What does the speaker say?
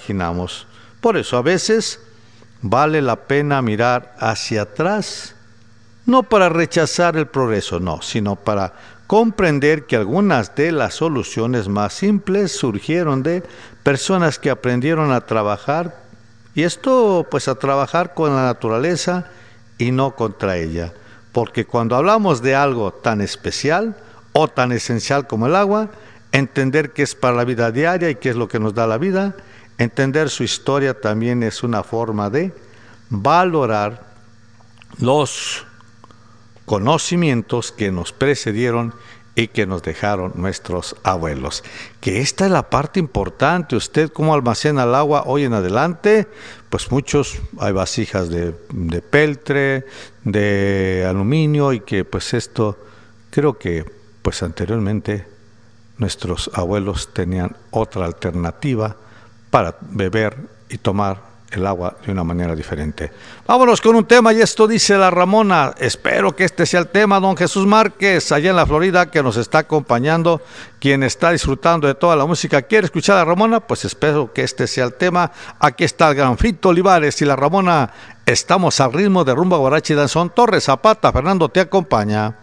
imaginamos. Por eso a veces vale la pena mirar hacia atrás, no para rechazar el progreso, no, sino para comprender que algunas de las soluciones más simples surgieron de personas que aprendieron a trabajar, y esto pues a trabajar con la naturaleza y no contra ella. Porque cuando hablamos de algo tan especial o tan esencial como el agua, entender que es para la vida diaria y qué es lo que nos da la vida, entender su historia también es una forma de valorar los conocimientos que nos precedieron y que nos dejaron nuestros abuelos. Que esta es la parte importante. Usted cómo almacena el agua hoy en adelante, pues hay vasijas de peltre, de aluminio, y que pues esto, creo que pues anteriormente nuestros abuelos tenían otra alternativa para beber y tomar el agua de una manera diferente. Vámonos con un tema, y esto dice la Ramona. Espero que este sea el tema, don Jesús Márquez, allá en la Florida, que nos está acompañando, quien está disfrutando de toda la música. ¿Quiere escuchar a la Ramona? Pues espero que este sea el tema. Aquí está el gran Fito Olivares y la Ramona. Estamos al ritmo de rumba, guaracha y danzón. Torres Zapata, Fernando te acompaña.